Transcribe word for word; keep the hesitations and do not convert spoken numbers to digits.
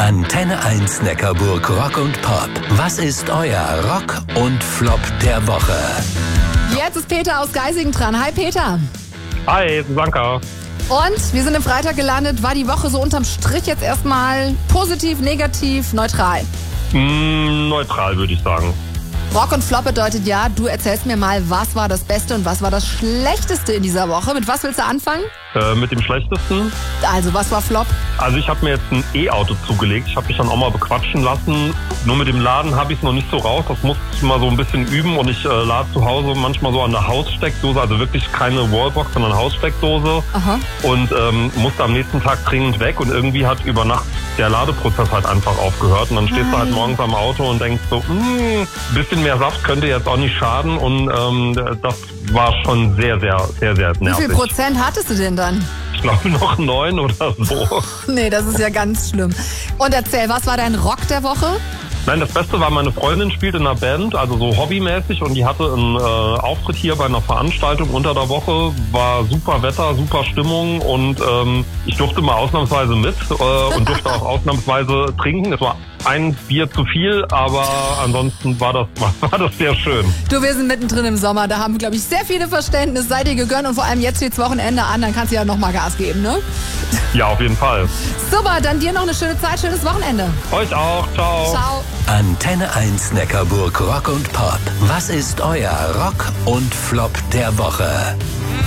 Antenne eins Neckarburg Rock und Pop. Was ist euer Rock und Flop der Woche? Jetzt ist Peter aus Geisingen dran. Hi Peter. Hi, Susanka. Und wir sind im Freitag gelandet. War die Woche so unterm Strich jetzt erstmal positiv, negativ, neutral? Mm, neutral, würde ich sagen. Rock und Flop bedeutet ja, du erzählst mir mal, was war das Beste und was war das Schlechteste in dieser Woche. Mit was willst du anfangen? Äh, mit dem Schlechtesten? Also, was war Flop? Also ich habe mir jetzt ein E-Auto zugelegt. Ich habe mich dann auch mal bequatschen lassen. Nur mit dem Laden habe ich es noch nicht so raus. Das muss ich mal so ein bisschen üben. Und ich äh, lade zu Hause manchmal so an der Haussteckdose. Also wirklich keine Wallbox, sondern Haussteckdose. Aha. Und ähm, musste am nächsten Tag dringend weg. Und irgendwie hat über Nacht der Ladeprozess halt einfach aufgehört. Und dann stehst du halt morgens am Auto und denkst so, ein bisschen mehr Saft könnte jetzt auch nicht schaden. Und ähm, das war schon sehr, sehr, sehr, sehr nervig. Wie viel Prozent hattest du denn dann? Ich glaube noch neun oder so. Nee, das ist ja ganz schlimm. Und erzähl, was war dein Rock der Woche? Nein, das Beste war, meine Freundin spielt in einer Band, also so hobbymäßig, und die hatte einen äh, Auftritt hier bei einer Veranstaltung unter der Woche. War super Wetter, super Stimmung und ähm, ich durfte mal ausnahmsweise mit äh, und durfte auch ausnahmsweise trinken. Es war ein Bier zu viel, aber ansonsten war das, war, war das sehr schön. Du, wir sind mittendrin im Sommer, da haben, glaube ich, sehr viele Verständnis. Sei dir gegönnt und vor allem jetzt steht's Wochenende an, dann kannst du ja nochmal Gas geben, ne? Ja, auf jeden Fall. Super, dann dir noch eine schöne Zeit, schönes Wochenende. Euch auch, ciao. Ciao. Antenne eins Neckarburg Rock und Pop. Was ist euer Rock und Flop der Woche?